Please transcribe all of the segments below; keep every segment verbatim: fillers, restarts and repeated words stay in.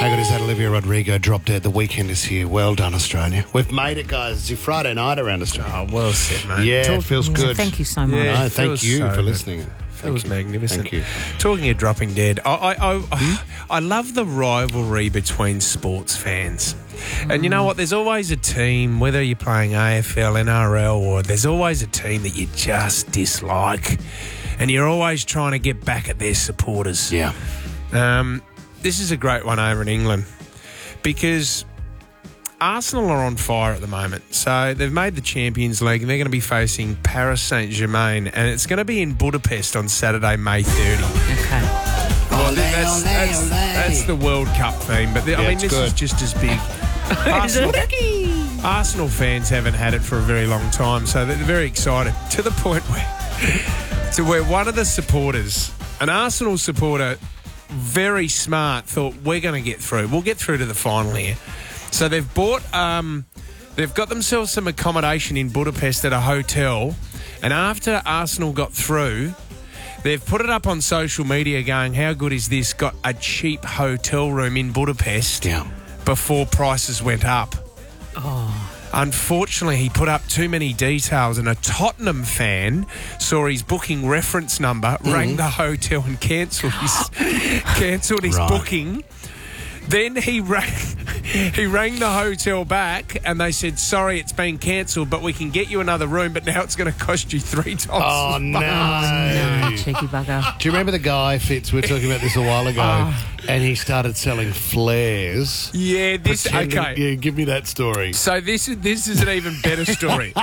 How good is that? Olivia Rodrigo dropped dead. The weekend is here. Well done, Australia. We've made it, guys. It's your Friday night around Australia. Oh, well said, mate. Yeah, Talk- it feels Yeah, good. Thank you so much. Yeah. No, it thank feels you so for good. listening. That was magnificent. Thank you. Talking of dropping dead, I I, I, I love the rivalry between sports fans. And you know what? There's always a team, whether you're playing A F L, N R L, or there's always a team that you just dislike. And you're always trying to get back at their supporters. Yeah. Um, this is a great one over in England because Arsenal are on fire at the moment. So they've made the Champions League and they're going to be facing Paris Saint-Germain, and it's going to be in Budapest on Saturday, May thirtieth. Okay. Well, I think that's, that's, that's the World Cup theme, but the, I Yeah, mean, it's this good. is just as big. Arsenal, Arsenal fans haven't had it for a very long time, so they're very excited to the point where, to where one of the supporters, an Arsenal supporter, very smart, thought we're going to get through. We'll get through to the final here. So they've bought, um, they've got themselves some accommodation in Budapest at a hotel, and after Arsenal got through, they've put it up on social media going, how good is this? Got a cheap hotel room in Budapest Yeah. before prices went up. Oh. Unfortunately, he put up too many details, and a Tottenham fan saw his booking reference number, Mm. rang the hotel and cancelled his, cancelled his Right. booking. Then he rang, he rang the hotel back and they said, sorry, it's been cancelled, but we can get you another room, but now it's going to cost you three dollars. Oh, no. No, cheeky bugger. Do you remember the guy, Fitz, we were talking about this a while ago, Oh. and he started selling flares? Yeah, this, Pretending- okay. Yeah, give me that story. So this is this is an even better story.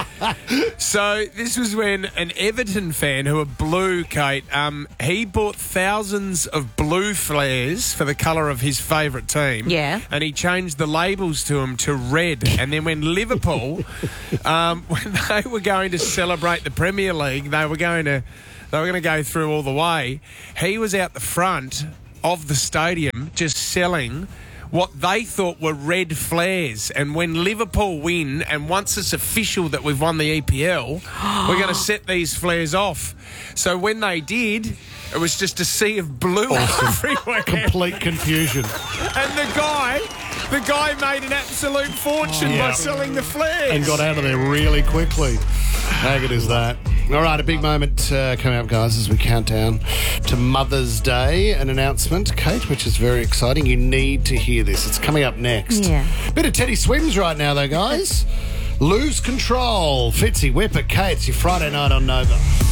So this was when an Everton fan who are blue, Kate, um, he bought thousands of blue flares for the colour of his favourite team. Yeah. And he changed the labels to them to red. And then when Liverpool, um, when they were going to celebrate the Premier League, they were going to they were going to go through all the way. He was out the front of the stadium just selling what they thought were red flares. And when Liverpool win, and once it's official that we've won the E P L, we're going to set these flares off. So when they did, it was just a sea of blue everywhere. Complete confusion. And the guy, the guy made an absolute fortune Yeah. by selling the flares. And got out of there really quickly. How good is that? All right, a big moment uh, coming up, guys, as we count down to Mother's Day. An announcement, Kate, which is very exciting. You need to hear this. It's coming up next. Yeah. Bit of Teddy Swims right now, though, guys. Lose Control. Fitzy, Whipper, Kate. It's your Friday night on Nova.